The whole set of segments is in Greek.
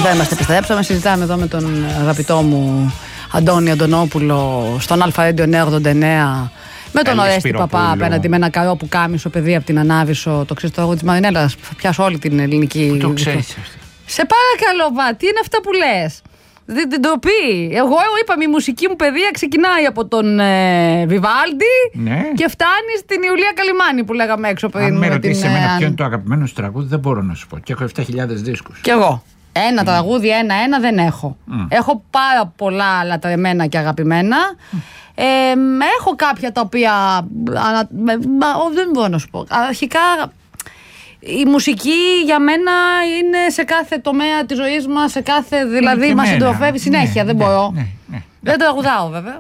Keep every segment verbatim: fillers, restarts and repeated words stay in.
Εδώ είμαστε, επιστρέψαμε. Συζητάμε εδώ με τον αγαπητό μου Αντώνη Αντωνόπουλο στον Αλφα Radio εννιακόσια ογδόντα εννέα. Με τον Ορέστη Παπά απέναντι με ένα καρό που κάμισο παιδί από την Ανάβησο. Το ξέρει το έργο τη Μαρινέλα. Θα πιάσω όλη την ελληνική. Πού το ξέρει. Σε παρακαλώ, μα τι είναι αυτά που λε. Δεν την τροπή. Εγώ είπαμε η μουσική μου παιδεία ξεκινάει από τον ε, Βιβάλντι, ναι, και φτάνει στην Ιουλία Καλιμάνη που λέγαμε έξω πριν. Αν με ρωτήσει την, εμένα ε, ποιο είναι το αγαπημένο σου τραγούδι, δεν μπορώ να σου πω. Και έχω επτά χιλιάδες δίσκους. Κι εγώ. Ένα mm. τραγούδι, ένα-ένα δεν έχω. Mm. Έχω πάρα πολλά λατρεμένα και αγαπημένα. Mm. Ε, έχω κάποια τα οποία. Ανα, με, μα, ό, δεν μπορώ να σου πω. Αρχικά. Η μουσική για μένα είναι σε κάθε τομέα της ζωής μας, σε κάθε, δηλαδή μας συντροφεύει συνέχεια, ναι, δεν μπορώ. Ναι, ναι, ναι. Δεν τραγουδάω βέβαια.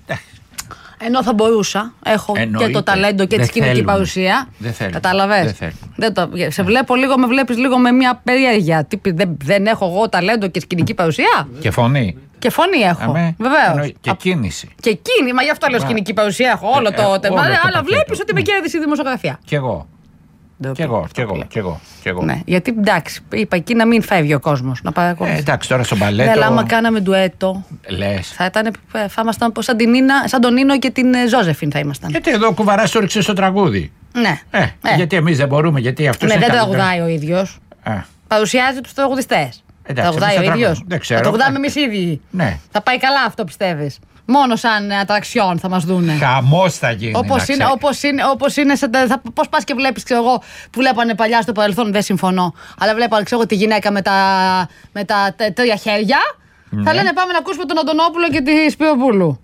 Ενώ θα μπορούσα, έχω εννοείται, και το ταλέντο και τη σκηνική παρουσία. Δεν θέλω. Κατάλαβες. Δεν δεν το, σε βλέπω λίγο, με βλέπεις λίγο με μια περιέργεια. Τι, δεν, δεν έχω εγώ ταλέντο και σκηνική παρουσία. Και φωνή. Και φωνή έχω. Βεβαίως. Και κίνηση. Και κίνηση, μα γι' αυτό λέω σκηνική παρουσία έχω. Όλο το θέμα. Αλλά βλέπεις ότι με κέρδισε η δημοσιογραφία. Κι εγώ. Κι εγώ, κι εγώ, κι εγώ, κι εγώ. Ναι, γιατί εντάξει, είπα εκεί να μην φεύγει ο κόσμος, να παρακολουθεί. Ε, εντάξει, τώρα στο μπαλέτο. Ναι, αλλά άμα κάναμε ντουέτο. Λες. Θα, ήταν, θα ήμασταν σαν, την Νίνα, σαν τον Νίνο και την Ζώζεφιν θα ήμασταν. Γιατί εδώ κουβαράς όριξε στο τραγούδι. Ναι. Ε, ε. Γιατί εμείς δεν μπορούμε, γιατί αυτός. Ναι, είναι δεν καλύτερος. τραγουδάει ο ίδιος. Ε. Παρουσιάζει τους τραγουδιστές. Εντάξει, τραγουδάει ο ίδιος. Δεν ξέρω. Θα τραγουδάμε εμείς ίδιοι. Ναι. Θα πάει καλά αυτό, πιστεύεις? Μόνο σαν ατραξιόν θα μας δούνε. Χαμός θα γίνει. Όπως είναι, όπως είναι, όπως είναι σε, θα, πώς πας και βλέπεις, ξέρω εγώ, που βλέπανε παλιά στο παρελθόν, δεν συμφωνώ. Αλλά βλέπανε, ξέρω εγώ, τη γυναίκα με τα, με τα τε, τρία χέρια. Ναι. Θα λένε πάμε να ακούσουμε τον Αντωνόπουλο και τη Σπυροπούλου.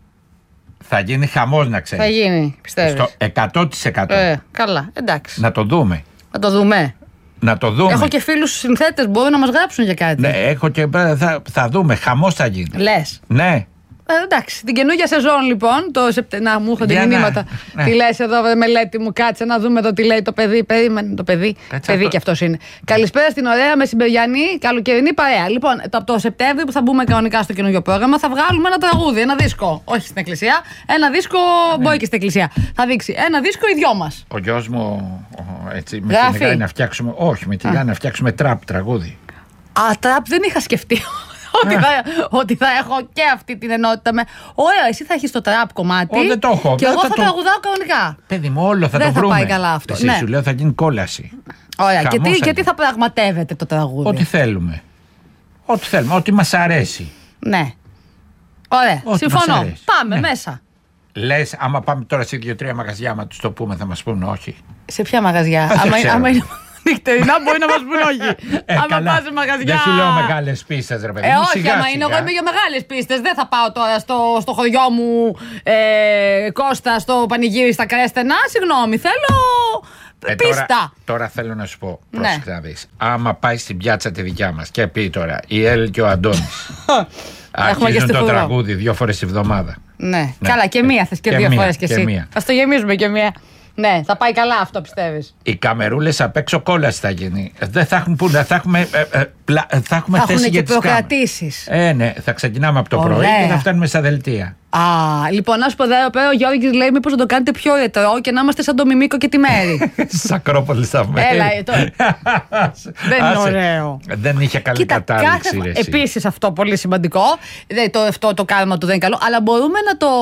Θα γίνει χαμός, να ξέρεις. Θα γίνει, πιστεύεις? Στο εκατό τοις εκατό. Ε, καλά, εντάξει. Να το δούμε. Να το δούμε. Να το δούμε. Έχω και φίλους συνθέτες, μπορούν να μας γράψουν για κάτι. Ναι, έχω και. Θα, θα δούμε. Χαμός θα γίνει. Λες. Ναι. Ε, εντάξει, την καινούργια σεζόν λοιπόν, το Σεπτε... να μου έρχονται μηνύματα. Ναι. Τι λες εδώ, μελέτη μου, κάτσε να δούμε εδώ τι λέει το παιδί. Περίμενε το παιδί. Κάτσε παιδί αυτό. Κι αυτός είναι. Καλησπέρα στην ωραία μεσημεριανή, καλοκαιρινή παρέα. Λοιπόν, το, το Σεπτέμβριο που θα μπούμε κανονικά στο καινούργιο πρόγραμμα, θα βγάλουμε ένα τραγούδι, ένα δίσκο. Όχι στην εκκλησία, ένα δίσκο, ναι, μπορεί και στην εκκλησία. Θα δείξει ένα δίσκο οι δυο μας. Ο γιος μου, έτσι, με κυνηγάει να φτιάξουμε. Όχι, με κυνηγάει να φτιάξουμε τραπ τραγούδι. Α, τραπ δεν είχα σκεφτεί. Ότι θα, ότι θα έχω και αυτή την ενότητα με. Ωραία, εσύ θα έχεις το τραπ κομμάτι. Ω, δεν το έχω. Και εγώ θα, θα το... τραγουδάω κανονικά. Παιδί μου, όλο θα δεν το θα βρούμε. Δεν θα πάει καλά αυτό. Εσύ ναι. Σου λέω θα γίνει κόλαση. Ωραία, και τι, και τι θα πραγματεύεται το τραγούδι? Ό,τι θέλουμε. Ό,τι θέλουμε, ό,τι μας αρέσει. Ναι. Ωραία, ό,τι συμφωνώ. Πάμε ναι. μέσα. Λες, άμα πάμε τώρα σε δύο-τρία μαγαζιά, άμα τους το πούμε, θα μας πούνε όχι. Σε ποια μαγαζιά? άμα είναι. Νυχτερινά μπορεί να μας πούν όχι. Ε, άμα πας σε μαγαζιά. Δεν σου λέω μεγάλες πίστες, ρε παιδί. Ε, όχι, άμα είναι, εγώ είμαι για μεγάλες πίστες. Δεν θα πάω τώρα στο, στο χωριό μου ε, Κώστα, στο πανηγύρι στα Κρέστενα. Συγγνώμη, θέλω ε, πίστα. Τώρα, τώρα θέλω να σου πω, πρόσεξε ναι. να δεις. Άμα πάει στην πιάτσα τη δικιά μας και πει τώρα η Ελ και ο Αντώνης αρχίζουν το τραγούδι δύο φορές τη βδομάδα. Ναι, ναι. Καλά, και μία θες και, και δύο φορές κι εσύ. Ας το γεμίζουμε και μία. Ναι, θα πάει καλά αυτό, πιστεύεις? Οι καμερούλες απ' έξω κόλαση θα γίνει. Δεν θα έχουν, θα έχουμε, ε, ε, πλα, θα έχουμε θα θέση για τις προκρατήσεις. Ε, ναι, θα ξεκινάμε από το Ωραία. πρωί και θα φτάνουμε στα δελτία. Α, λοιπόν, να σου πω εδώ πέρα, ο Γιώργης λέει μήπως να το κάνετε πιο ρετρό και να είμαστε σαν το Μιμίκο και τη Μέρη. Στις Ακρόπολης θα βγει. Έλα, το... δεν είναι ωραίο. Δεν είχε καλή κατάληξη. Κάθε... Επίσης αυτό πολύ σημαντικό. Το, αυτό το κάρμα του δεν είναι καλό. Αλλά μπορούμε να το,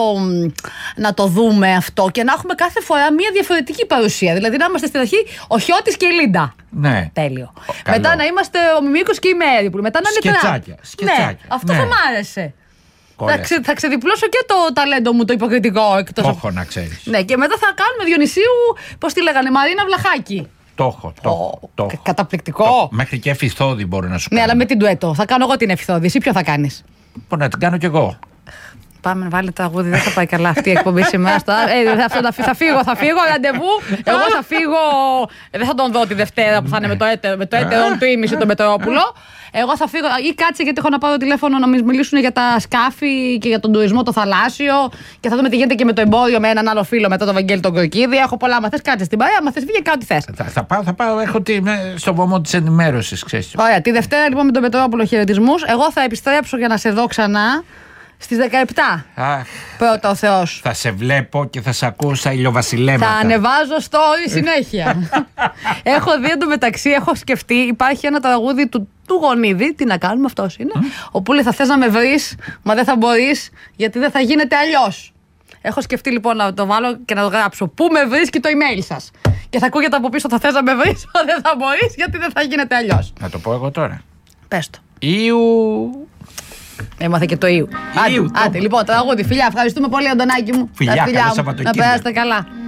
να το δούμε αυτό και να έχουμε κάθε φορά μια διαφορετική παρουσία. Δηλαδή να είμαστε στην αρχή ο Χιώτης και η Λίντα. Ναι. Τέλειο. Καλό. Μετά να είμαστε ο Μιμίκος και η Μέρη. Μετά να είναι σκετσάκια. Ναι, αυτό ναι. θα μ' άρεσε. Θα, ξε, θα ξεδιπλώσω και το ταλέντο μου το υποκριτικό. Εκτός το έχω να ξέρεις. Ναι, και μετά θα κάνουμε Διονυσίου, πώς τη λέγανε, Μαρίνα Βλαχάκη. Το έχω, το, το, το καταπληκτικό. Το, μέχρι και εφηθόδη μπορώ να σου κάνω. Ναι, αλλά με την ντουέτο. Θα κάνω εγώ την εφηθόδη. Εσύ ποιο θα κάνεις? Μπορεί να την κάνω κι εγώ. Πάμε να βάλει τραγούδι, δεν θα πάει καλά αυτή η εκπομπή σήμερα. Ε, αυτό, θα, θα φύγω, θα φύγω, ραντεβού. Εγώ θα φύγω. Ε, δεν θα τον δω τη Δευτέρα που θα είναι με το έτερο, με το έτερο του ήμιση το Μετρόπουλο. Εγώ θα φύγω ή κάτσε γιατί έχω να πάρω τηλέφωνο να μας μιλήσουν για τα σκάφη και για τον τουρισμό το θαλάσσιο και θα δούμε τι γίνεται και με το εμπόριο με έναν άλλο φίλο μετά τον Βαγγέλη τον Κορκίδη. Έχω πολλά. Μα θες κάτσε στην παρέα, μα θες φύγε κάνω τι θες. Θα, θα πάω, θα πάω. Έχω τη, στο βωμό της ενημέρωσης, ξέρεις. Ωραία, τη Δευτέρα λοιπόν με τον Μετρόπουλο χαιρετισμούς. Εγώ θα επιστρέψω για να σε δω ξανά. Στις δεκαεπτά. Αχ, πρώτα ο Θεός. Θα σε βλέπω και θα σε ακούω σαν ηλιοβασιλέματα. Θα ανεβάζω story συνέχεια. Έχω δει εντωμεταξύ, έχω σκεφτεί, υπάρχει ένα τραγούδι του, του Γονίδη. Τι να κάνουμε, αυτός είναι. Mm. Όπου λέει: θα θες να με βρεις, μα δεν θα μπορείς, γιατί δεν θα γίνεται αλλιώς. Έχω σκεφτεί λοιπόν να το βάλω και να το γράψω. Πού με βρίσκει το email σας. Και θα ακούγεται από πίσω: θα θες να με βρεις, μα δεν θα μπορείς, γιατί δεν θα γίνεται αλλιώς. Να το πω εγώ τώρα. Πες το. Ιου. Έμαθε και το Ιου. Ιου Άντε, άντε, λοιπόν, τραγούδι. Φιλιά, ευχαριστούμε πολύ, Αντωνάκη μου. Φιλιά, καλό Σαββατοκύριακο. Να περάσετε καλά.